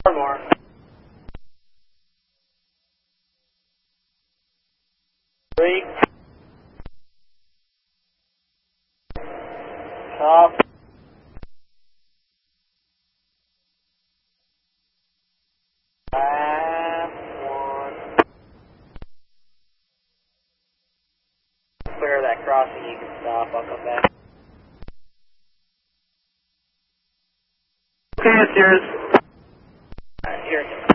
One more. Three. Top. Last one. Clear that crossing, you can stop, I'll come back. Okay, it's yours. Alright, here it goes.